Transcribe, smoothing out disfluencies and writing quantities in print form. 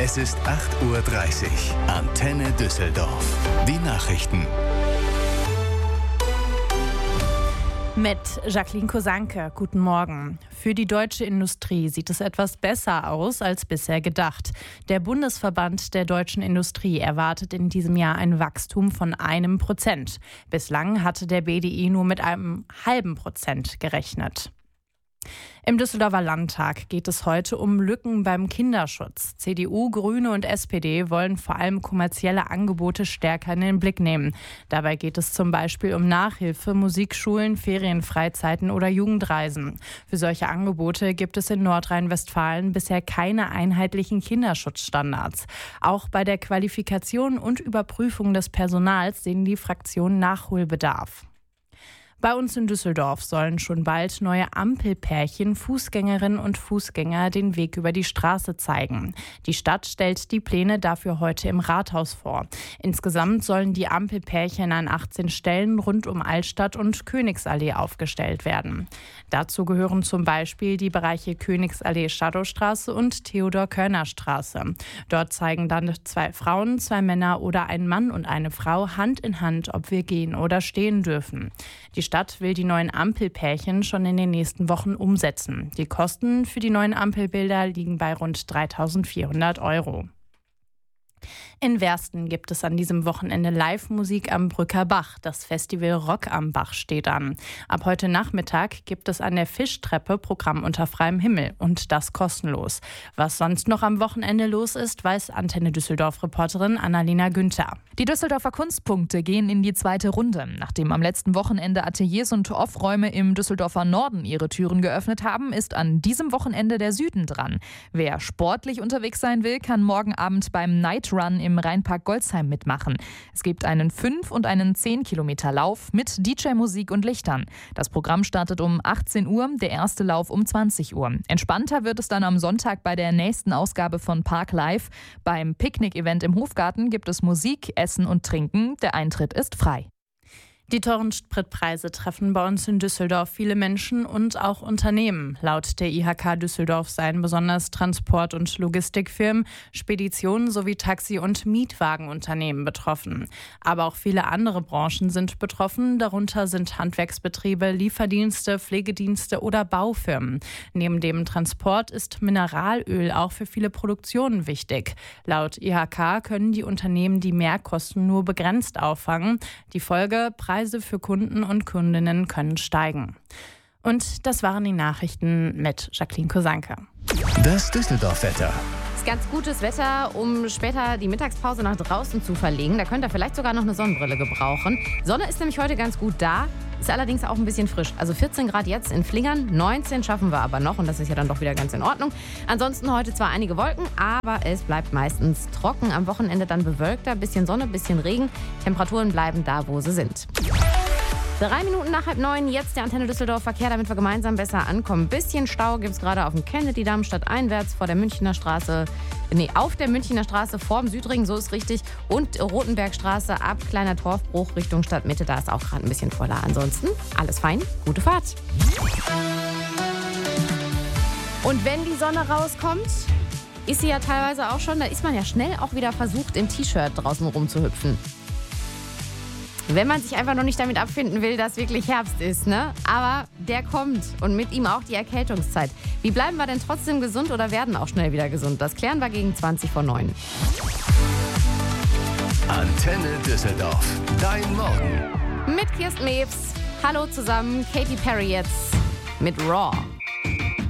Es ist 8:30 Uhr. Antenne Düsseldorf. Die Nachrichten. Mit Jacqueline Kosanke, guten Morgen. Für die deutsche Industrie sieht es etwas besser aus als bisher gedacht. Der Bundesverband der deutschen Industrie erwartet in diesem Jahr ein Wachstum von 1%. Bislang hatte der BDI nur mit einem halben Prozent gerechnet. Im Düsseldorfer Landtag geht es heute um Lücken beim Kinderschutz. CDU, Grüne und SPD wollen vor allem kommerzielle Angebote stärker in den Blick nehmen. Dabei geht es zum Beispiel um Nachhilfe, Musikschulen, Ferienfreizeiten oder Jugendreisen. Für solche Angebote gibt es in Nordrhein-Westfalen bisher keine einheitlichen Kinderschutzstandards. Auch bei der Qualifikation und Überprüfung des Personals sehen die Fraktionen Nachholbedarf. Bei uns in Düsseldorf sollen schon bald neue Ampelpärchen Fußgängerinnen und Fußgänger den Weg über die Straße zeigen. Die Stadt stellt die Pläne dafür heute im Rathaus vor. Insgesamt sollen die Ampelpärchen an 18 Stellen rund um Altstadt und Königsallee aufgestellt werden. Dazu gehören zum Beispiel die Bereiche Königsallee-Schadowstraße und Theodor-Körner-Straße. Dort zeigen dann 2 Frauen, 2 Männer oder ein Mann und eine Frau Hand in Hand, ob wir gehen oder stehen dürfen. Die Stadt will die neuen Ampelpärchen schon in den nächsten Wochen umsetzen. Die Kosten für die neuen Ampelbilder liegen bei rund 3.400 €. In Wersten gibt es an diesem Wochenende Live-Musik am Brücker Bach. Das Festival Rock am Bach steht an. Ab heute Nachmittag gibt es an der Fischtreppe Programm unter freiem Himmel und das kostenlos. Was sonst noch am Wochenende los ist, weiß Antenne Düsseldorf-Reporterin Annalena Günther. Die Düsseldorfer Kunstpunkte gehen in die zweite Runde. Nachdem am letzten Wochenende Ateliers und Off-Räume im Düsseldorfer Norden ihre Türen geöffnet haben, ist an diesem Wochenende der Süden dran. Wer sportlich unterwegs sein will, kann morgen Abend beim Night Run im Rheinpark Golzheim mitmachen. Es gibt einen 5- und einen 10-Kilometer-Lauf mit DJ-Musik und Lichtern. Das Programm startet um 18 Uhr, der erste Lauf um 20 Uhr. Entspannter wird es dann am Sonntag bei der nächsten Ausgabe von Park Live. Beim Picknick-Event im Hofgarten gibt es Musik, Essen und Trinken. Der Eintritt ist frei. Die teuren Spritpreise treffen bei uns in Düsseldorf viele Menschen und auch Unternehmen. Laut der IHK Düsseldorf seien besonders Transport- und Logistikfirmen, Speditionen sowie Taxi- und Mietwagenunternehmen betroffen. Aber auch viele andere Branchen sind betroffen. Darunter sind Handwerksbetriebe, Lieferdienste, Pflegedienste oder Baufirmen. Neben dem Transport ist Mineralöl auch für viele Produktionen wichtig. Laut IHK können die Unternehmen die Mehrkosten nur begrenzt auffangen. Die Folge: Preise für Kunden und Kundinnen können steigen. Und das waren die Nachrichten mit Jacqueline Kosanke. Das Düsseldorf-Wetter. Ist ganz gutes Wetter, um später die Mittagspause nach draußen zu verlegen. Da könnt ihr vielleicht sogar noch eine Sonnenbrille gebrauchen. Sonne ist nämlich heute ganz gut da, ist allerdings auch ein bisschen frisch. Also 14 Grad jetzt in Flingern, 19 schaffen wir aber noch und das ist ja dann doch wieder ganz in Ordnung. Ansonsten heute zwar einige Wolken, aber es bleibt meistens trocken. Am Wochenende dann bewölkter, bisschen Sonne, bisschen Regen. Temperaturen bleiben da, wo sie sind. 3 Minuten nach 8:30, jetzt der Antenne Düsseldorf Verkehr, damit wir gemeinsam besser ankommen. Bisschen Stau gibt es gerade auf dem Kennedy-Damm stadteinwärts vor der Münchner Straße, auf der Münchner Straße vorm Südring, so ist richtig, und Rotenbergstraße ab Kleiner Torfbruch Richtung Stadtmitte, da ist auch gerade ein bisschen voller. Ansonsten alles fein, gute Fahrt. Und wenn die Sonne rauskommt, ist sie ja teilweise auch schon, da ist man ja schnell auch wieder versucht, im T-Shirt draußen rumzuhüpfen. Wenn man sich einfach noch nicht damit abfinden will, dass wirklich Herbst ist, ne? Aber der kommt und mit ihm auch die Erkältungszeit. Wie bleiben wir denn trotzdem gesund oder werden auch schnell wieder gesund? Das klären wir gegen 20:09. Antenne Düsseldorf. Dein Morgen. Mit Kirsten Mebs. Hallo zusammen. Katy Perry jetzt mit Raw.